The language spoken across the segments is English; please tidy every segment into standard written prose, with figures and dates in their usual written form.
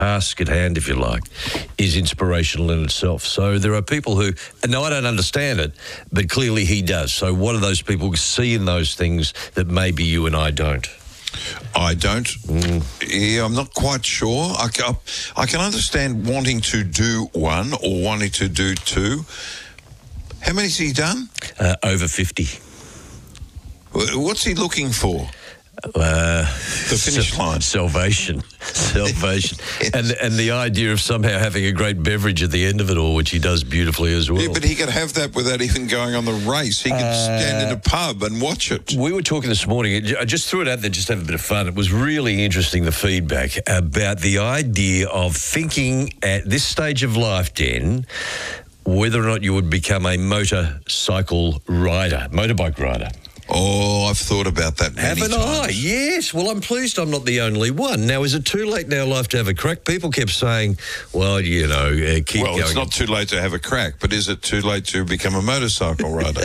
task at hand, if you like, is inspirational in itself. So there are people who, and now I don't understand it, but clearly he does. So what do those people see in those things that maybe you and I don't? I don't. Yeah, I'm not quite sure. I can understand wanting to do one or wanting to do two. How many's he done? Over 50. What's he looking for? The finish line. Salvation. Yes. And the idea of somehow having a great beverage at the end of it all, which he does beautifully as well. Yeah, but he could have that without even going on the race. He could stand in a pub and watch it. We were talking this morning. I just threw it out there just to have a bit of fun. It was really interesting, the feedback about the idea of thinking at this stage of life, Den, whether or not you would become a motorbike rider. Oh, I've thought about that many times. Haven't I? Yes. Well, I'm pleased I'm not the only one. Now, is it too late in our life to have a crack? People kept saying, well, keep going. Well, it's not too late to have a crack, but is it too late to become a motorcycle rider?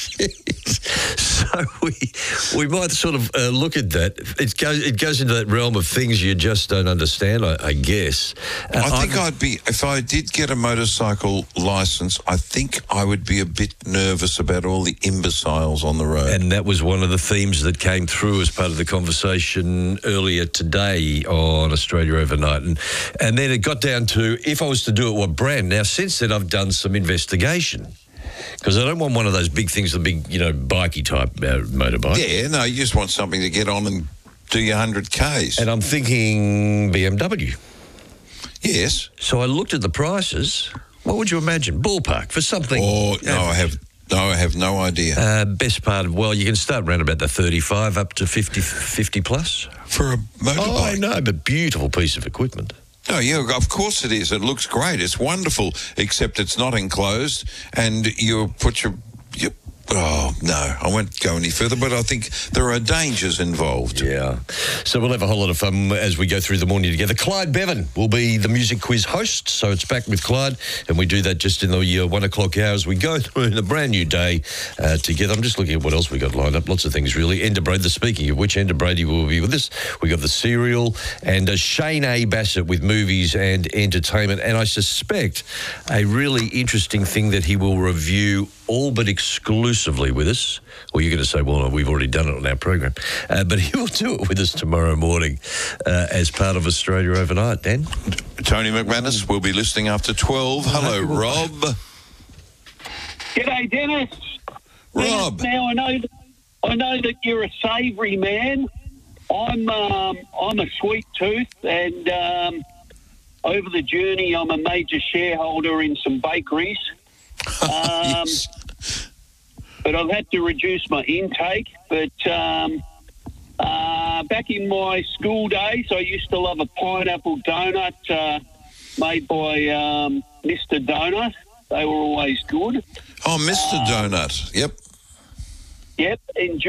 So we might sort of look at that. It goes into that realm of things you just don't understand, I guess. I think if I did get a motorcycle license, I think I would be a bit nervous about all the imbeciles on the road. And that was one of the themes that came through as part of the conversation earlier today on Australia Overnight. And then it got down to, if I was to do it, what brand? Now, since then, I've done some investigation. Because I don't want one of those big things, the big, bikey type motorbike. Yeah, no, you just want something to get on and do your 100 Ks. And I'm thinking BMW. Yes. So I looked at the prices. What would you imagine? Ballpark for something. Oh, no, I have no idea. Best part of, you can start around about the 35 up to 50 plus. For a motorbike? Oh, I know, but beautiful piece of equipment. Oh, yeah, of course it is. It looks great. It's wonderful, except it's not enclosed, and you put your oh, no, I won't go any further, but I think there are dangers involved. Yeah. So we'll have a whole lot of fun as we go through the morning together. Clyde Bevan will be the music quiz host, so it's back with Clyde, and we do that just in the 1 o'clock hours. We go through a brand new day together. I'm just looking at what else we got lined up. Lots of things, really. Enda Brady, speaking of which, Enda Brady will be with us. We got the Serial, and Shane A. Bassett with movies and entertainment, and I suspect a really interesting thing that he will review all but exclusively with us. Well, you're going to say, well, no, we've already done it on our program. But he will do it with us tomorrow morning as part of Australia Overnight. Dan? Tony McManus will be listening after 12. Hello, Rob. G'day, Dennis. Rob. Now, I know that you're a savoury man. I'm a sweet tooth, and over the journey, I'm a major shareholder in some bakeries. Yes. But I've had to reduce my intake. But back in my school days, I used to love a pineapple donut made by Mr. Donut. They were always good. Oh, Mr. Donut. Yep. Yep.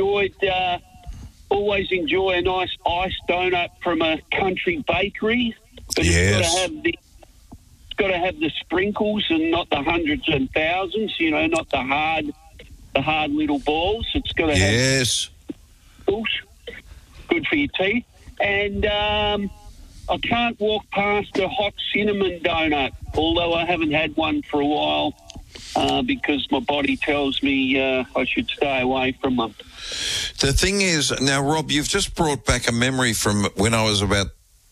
Always enjoy a nice iced donut from a country bakery. But yes. It's got to have the sprinkles and not the hundreds and thousands, not the hard little balls. It's got to have sprinkles. Good for your teeth. And I can't walk past a hot cinnamon donut, although I haven't had one for a while because my body tells me I should stay away from them. The thing is, now, Rob, you've just brought back a memory from when I was about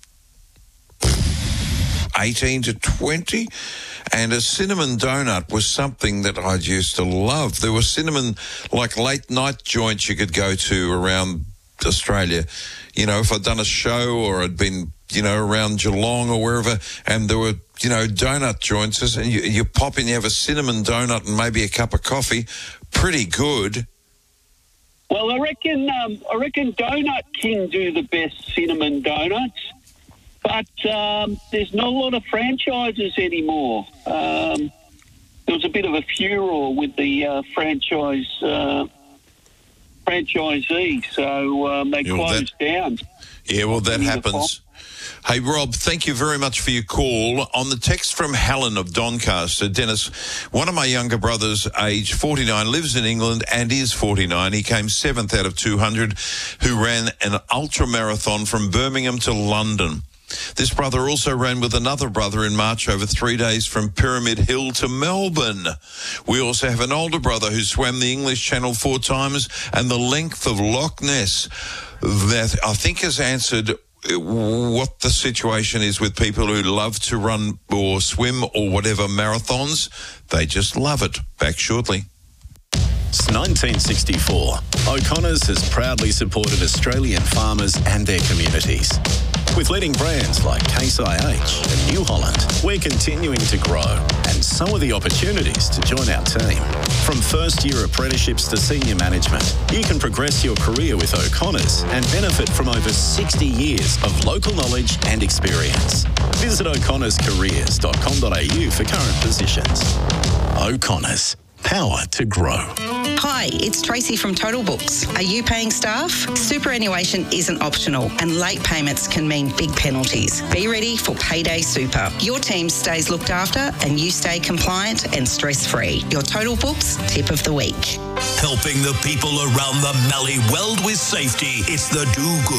18 to 20, and a cinnamon donut was something that I used to love. There were cinnamon, like late night joints you could go to around Australia. If I'd done a show or I'd been, around Geelong or wherever, and there were, donut joints, and you pop in, you have a cinnamon donut and maybe a cup of coffee. Pretty good. Well, I reckon Donut King do the best cinnamon donuts. But there's not a lot of franchises anymore. There was a bit of a furor with the franchisee, so they closed down. Yeah, well, that happens. Hey, Rob, thank you very much for your call. On the text from Helen of Doncaster, Dennis, one of my younger brothers, age 49, lives in England and is 49. He came 7th out of 200 who ran an ultra marathon from Birmingham to London. This brother also ran with another brother in March over 3 days from Pyramid Hill to Melbourne. We also have an older brother who swam the English Channel 4 times and the length of Loch Ness. That I think has answered what the situation is with people who love to run or swim or whatever marathons. They just love it. Back shortly. Since 1964, O'Connor's has proudly supported Australian farmers and their communities. With leading brands like Case IH and New Holland, we're continuing to grow, and so are the opportunities to join our team. From first-year apprenticeships to senior management, you can progress your career with O'Connor's and benefit from over 60 years of local knowledge and experience. Visit o'connorscareers.com.au for current positions. O'Connor's. Power to grow. Hi, it's Tracy from Total Books. Are you paying staff? Superannuation isn't optional and late payments can mean big penalties. Be ready for Payday Super. Your team stays looked after and you stay compliant and stress-free. Your Total Books tip of the week. Helping the people around the Mallee weld with safety. It's the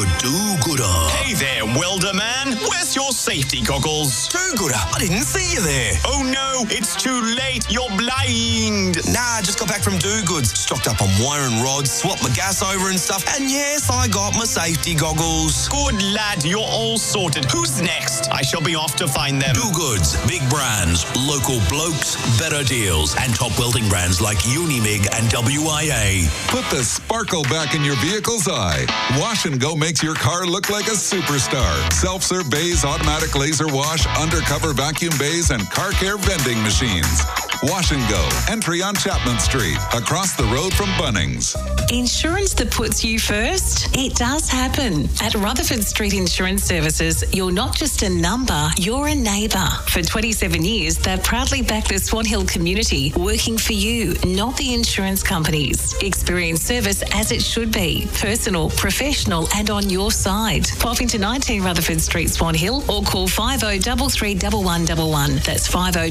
Do-Gooder. Hey there, welder man. Where's your safety goggles? Do-Gooder, I didn't see you there. Oh no, it's too late. You're blind. Nah, just got back from Do-Goods. Stocked up on wire and rods, swapped my gas over and stuff. And yes, I got my safety goggles. Good lad, you're all sorted. Who's next? I shall be off to find them. Do-Goods, big brands, local blokes, better deals, and top welding brands like Unimig and WIA. Put the sparkle back in your vehicle's eye. Wash and Go makes your car look like a superstar. Self-serve bays, automatic laser wash, undercover vacuum bays, and car care vending machines. Wash and Go. Entry on Chapman Street, across the road from Bunnings. Insurance that puts you first? It does happen. At Rutherford Street Insurance Services, you're not just a number, you're a neighbour. For 27 years, they've proudly backed the Swan Hill community, working for you, not the insurance companies. Experience service as it should be. Personal, professional, and on your side. Pop into 19 Rutherford Street, Swan Hill, or call 5033 1111. That's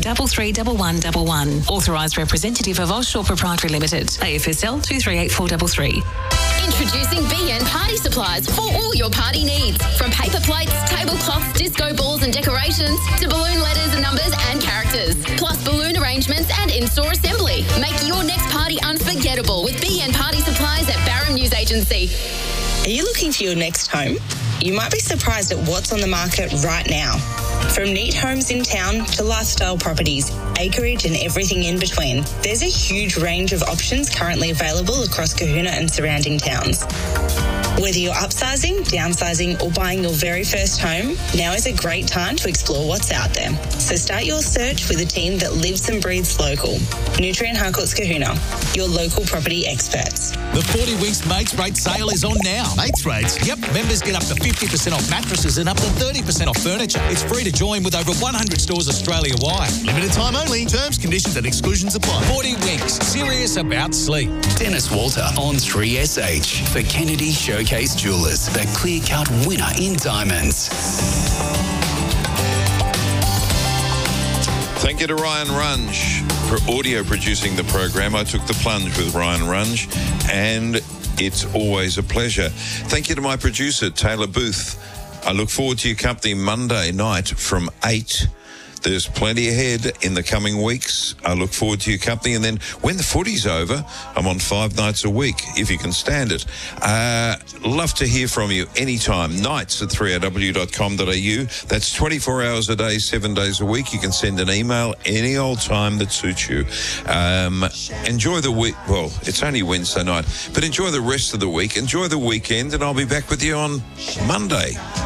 5033 1111. Authorised representative of Offshore Proprietary Limited. AFSL 238433. Introducing BN Party Supplies for all your party needs. From paper plates, tablecloths, disco balls and decorations, to balloon letters and numbers and characters. Plus balloon arrangements and in-store assembly. Make your next party unforgettable with BN Party Supplies at Barham News Agency. Are you looking for your next home? You might be surprised at what's on the market right now. From neat homes in town to lifestyle properties, acreage and everything in between, there's a huge range of options currently available across Kahuna and surrounding towns. Whether you're upsizing, downsizing or buying your very first home, now is a great time to explore what's out there. So start your search with a team that lives and breathes local. Nutrient Harcourts Kahuna, your local property experts. The 40 Winks Mates Rate sale is on now. Mates Rates? Yep, members get up to 50% off mattresses and up to 30% off furniture. It's free to join with over 100 stores Australia-wide. Limited time only. Terms, conditions and exclusions apply. 40 Winks, serious about sleep. Dennis Walter on 3SH for Kennedy Showcase Jewelers, the clear-cut winner in diamonds. Thank you to Ryan Runge for audio producing the program. I took the plunge with Ryan Runge, and it's always a pleasure. Thank you to my producer, Taylor Booth. I look forward to your company Monday night from 8. There's plenty ahead in the coming weeks. I look forward to your company. And then when the footy's over, I'm on 5 nights a week, if you can stand it. Love to hear from you anytime. Nights at 3rw.com.au. That's 24 hours a day, 7 days a week. You can send an email any old time that suits you. Enjoy the week. Well, it's only Wednesday night, but enjoy the rest of the week. Enjoy the weekend, and I'll be back with you on Monday.